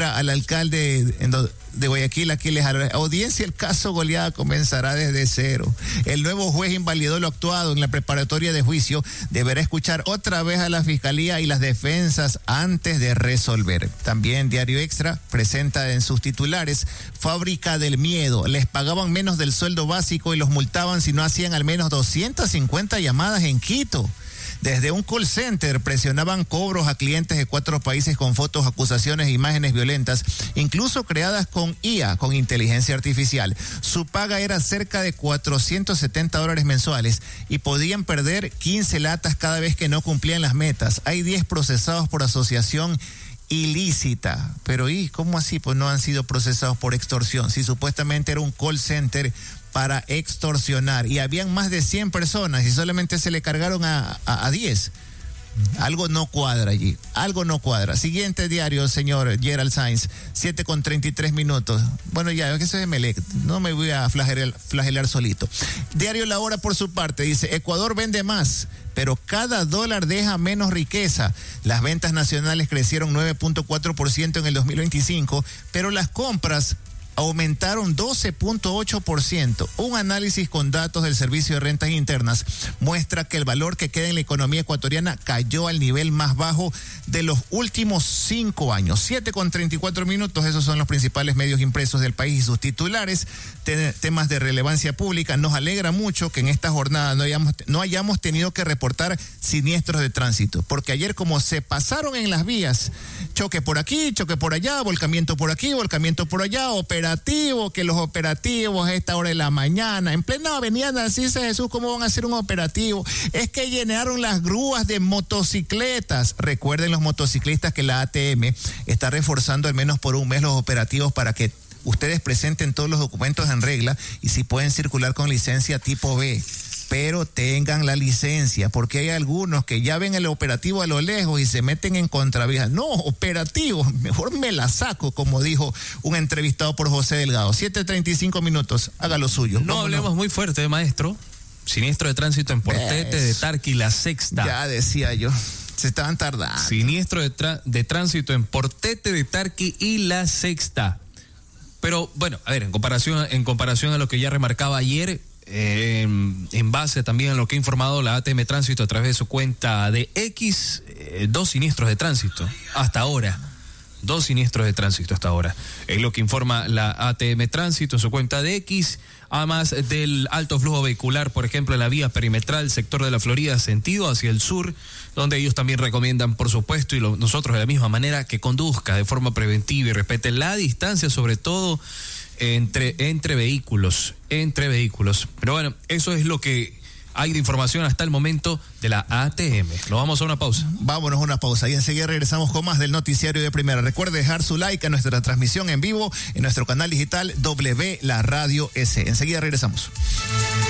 nombra al alcalde de Guayaquil, Aquiles Álvarez. Audiencia, el caso Goliat comenzará desde cero. El nuevo juez invalidó lo actuado en la preparatoria de juicio. Deberá escuchar otra vez a la fiscalía y las defensas antes de resolver. También Diario Extra presenta en sus titulares: fábrica del miedo. Les pagaban menos del sueldo básico y los multaban si no hacían al menos 250 llamadas en Quito. Desde un call center presionaban cobros a clientes de 4 países con fotos, acusaciones e imágenes violentas, incluso creadas con IA, con inteligencia artificial. Su paga era cerca de $470 mensuales y podían perder 15 latas cada vez que no cumplían las metas. Hay 10 procesados por asociación ilícita. Pero ¿y cómo así? Pues no han sido procesados por extorsión. Si supuestamente era un call center para extorsionar y habían más de 100 personas y solamente se le cargaron a 10. Algo no cuadra allí, algo no cuadra. Siguiente diario, señor Gerald Sainz, 7:33. Bueno, ya, eso es Emelec, no me voy a flagelar solito. Diario La Hora, por su parte, dice: Ecuador vende más, pero cada dólar deja menos riqueza. Las ventas nacionales crecieron 9.4% en el 2025, pero las compras aumentaron 12.8%. Un análisis con datos del Servicio de Rentas Internas muestra que el valor que queda en la economía ecuatoriana cayó al nivel más bajo de los últimos 5 años. 7:34. Esos son los principales medios impresos del país y sus titulares. Temas de relevancia pública. Nos alegra mucho que en esta jornada no hayamos tenido que reportar siniestros de tránsito, porque ayer, como se pasaron en las vías, choque por aquí, choque por allá, volcamiento por aquí, volcamiento por allá, que los operativos a esta hora de la mañana, en plena avenida Narciso Jesús, ¿cómo van a hacer un operativo? Es que llenaron las grúas de motocicletas. Recuerden los motociclistas que la ATM está reforzando al menos por un mes los operativos para que ustedes presenten todos los documentos en regla y si pueden circular con licencia tipo B. Pero tengan la licencia, porque hay algunos que ya ven el operativo a lo lejos y se meten en contravía. No, operativo, mejor me la saco, como dijo un entrevistado por José Delgado. 7:35, haga lo suyo. No hablemos muy fuerte, maestro. Siniestro de tránsito en Portete de Tarqui, La Sexta. Ya decía yo, se estaban tardando. Siniestro de tránsito en Portete de Tarqui y La Sexta. Pero bueno, a ver, en comparación a lo que ya remarcaba ayer, en base también a lo que ha informado la ATM Tránsito a través de su cuenta de X, 2 siniestros de tránsito hasta ahora. 2 siniestros de tránsito hasta ahora. Es lo que informa la ATM Tránsito en su cuenta de X. Además del alto flujo vehicular, por ejemplo, en la vía perimetral, sector de la Florida, sentido hacia el sur, donde ellos también recomiendan, por supuesto, y nosotros de la misma manera, que conduzca de forma preventiva y respete la distancia, sobre todo entre vehículos. Pero bueno, eso es lo que hay de información hasta el momento de la ATM. Nos vamos a una pausa. Vámonos a una pausa y enseguida regresamos con más del noticiario de Primera. Recuerde dejar su like a nuestra transmisión en vivo en nuestro canal digital W La Radio S. Enseguida regresamos.